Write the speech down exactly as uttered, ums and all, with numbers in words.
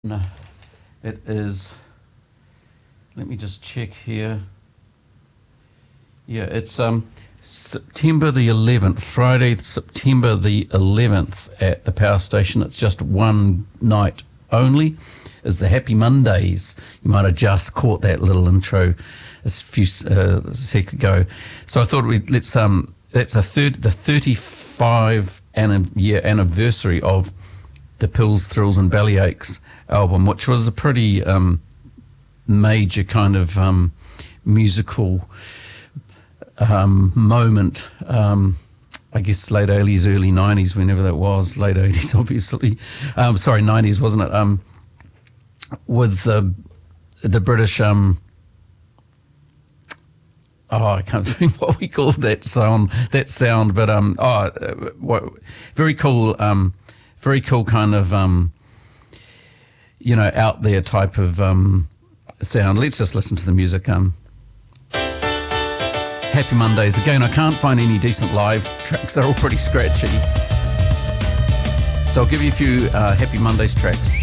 No, it is, let me just check here. Yeah, it's um September the eleventh, Friday, September the eleventh at the Power Station. It's just one night only. Is the Happy Mondays. You might have just caught that little intro a few uh, a sec ago. So I thought we'd let's um that's a third the thirty-five anni- year anniversary of the Pills, Thrills and Bellyaches album, which was a pretty um, major kind of um, musical um, moment. Um, I guess late eighties, early nineties, whenever that was. Late eighties, obviously. Um, sorry, nineties, wasn't it? Um, with the the British. Um, oh, I can't think what we called that sound. That sound, but um, oh, what, very cool. Um, very cool kind of. Um, you know, out there type of um, sound. Let's just listen to the music. Um, Happy Mondays. Again, I can't find any decent live tracks. They're all pretty scratchy. So I'll give you a few uh, Happy Mondays tracks.